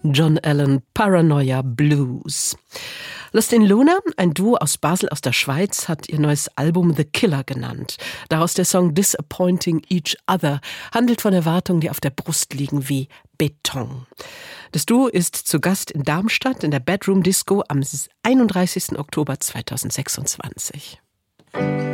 John Allen, Paranoia Blues. Lost in Luna, ein Duo aus Basel aus der Schweiz, hat ihr neues Album The Killer genannt. Daraus der Song Disappointing Each Other handelt von Erwartungen, die auf der Brust liegen wie Beton. Das Duo ist zu Gast in Darmstadt in der Bedroom Disco am 31. Oktober 2026.